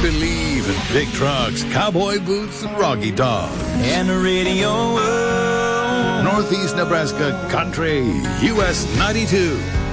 believe in big trucks, cowboy boots, and Rocky Top. And the radio. Northeast Nebraska Country, US 92.